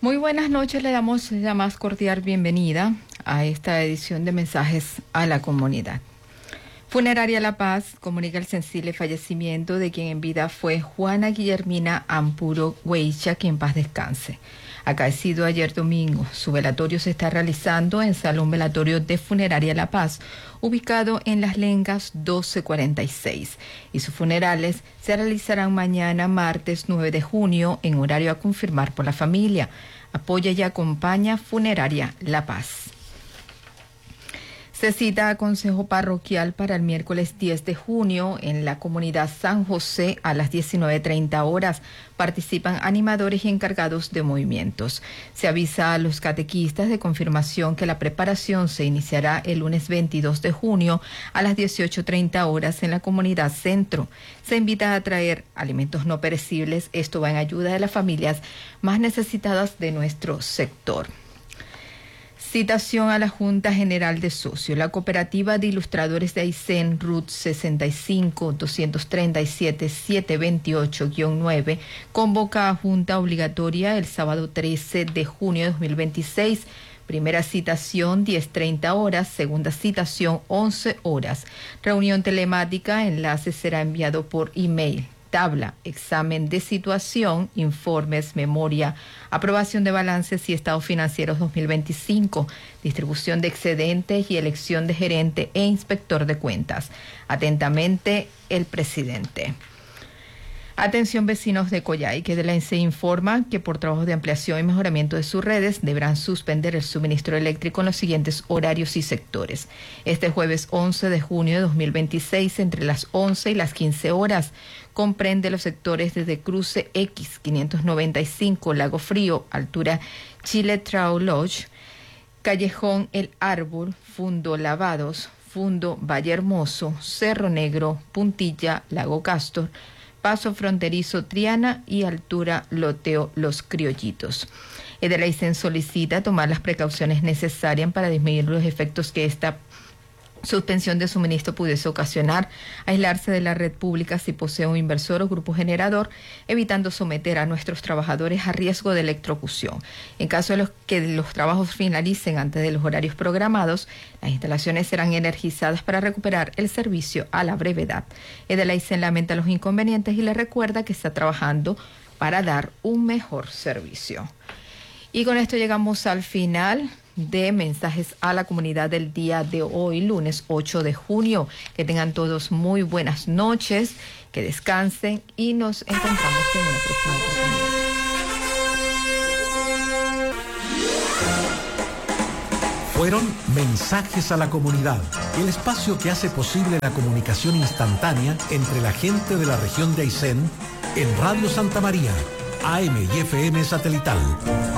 Muy buenas noches, le damos la más cordial bienvenida a esta edición de Mensajes a la Comunidad. Funeraria La Paz comunica el sensible fallecimiento de quien en vida fue Juana Guillermina Ampuro Hueicha, que en paz descanse. Acaecido ayer domingo, su velatorio se está realizando en Salón Velatorio de Funeraria La Paz, ubicado en Las Lengas 1246, y sus funerales se realizarán mañana martes 9 de junio en horario a confirmar por la familia. Apoya y acompaña Funeraria La Paz. Se cita a Consejo Parroquial para el miércoles 10 de junio en la comunidad San José a las 19:30 horas. Participan animadores y encargados de movimientos. Se avisa a los catequistas de confirmación que la preparación se iniciará el lunes 22 de junio a las 18:30 horas en la comunidad Centro. Se invita a traer alimentos no perecibles. Esto va en ayuda de las familias más necesitadas de nuestro sector. Citación a la Junta General de Socios. La Cooperativa de Ilustradores de Aysén, RUT 65-237-728-9, convoca a junta obligatoria el sábado 13 de junio de 2026. Primera citación 10:30 horas, segunda citación 11 horas. Reunión telemática, enlace será enviado por email. Tabla, examen de situación, informes, memoria, aprobación de balances y estados financieros 2025, distribución de excedentes y elección de gerente e inspector de cuentas. Atentamente, el presidente. Atención vecinos de Coyhai, que de la ENCE informa que por trabajos de ampliación y mejoramiento de sus redes deberán suspender el suministro eléctrico en los siguientes horarios y sectores. Este jueves 11 de junio de 2026 entre las 11 y las 15 horas. Comprende los sectores desde Cruce X 595, Lago Frío, altura Chile Trau Lodge, Callejón El Árbol, Fundo Lavados, Fundo Valle Hermoso, Cerro Negro, Puntilla, Lago Castor, Paso Fronterizo Triana y altura Loteo Los Criollitos. Edelaicen solicita tomar las precauciones necesarias para disminuir los efectos que esta suspensión de suministro pudiese ocasionar, aislarse de la red pública si posee un inversor o grupo generador, evitando someter a nuestros trabajadores a riesgo de electrocución. En caso de que los trabajos finalicen antes de los horarios programados, las instalaciones serán energizadas para recuperar el servicio a la brevedad. Edelaicen lamenta los inconvenientes y le recuerda que está trabajando para dar un mejor servicio. Y con esto llegamos al final de Mensajes a la Comunidad del día de hoy, lunes 8 de junio. Que tengan todos muy buenas noches, que descansen y nos encontramos en una próxima oportunidad. Fueron Mensajes a la Comunidad, el espacio que hace posible la comunicación instantánea entre la gente de la región de Aysén en Radio Santa María, AM y FM satelital.